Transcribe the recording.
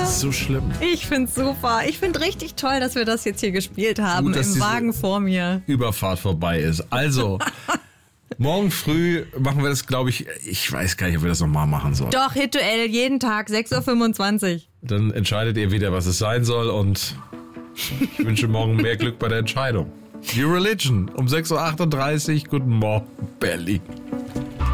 so schlimm. Ich find's super. Ich find richtig toll, dass wir das jetzt hier gespielt haben. Gut, dass im Wagen vor mir. Überfahrt vorbei ist. Also, morgen früh machen wir das, glaube ich weiß gar nicht, ob wir das nochmal machen sollen. Doch, Hituell, jeden Tag, 6.25 Uhr. Dann entscheidet ihr wieder, was es sein soll und ich wünsche morgen mehr Glück bei der Entscheidung. Die Religion um 6.38 Uhr. Guten Morgen, Berlin.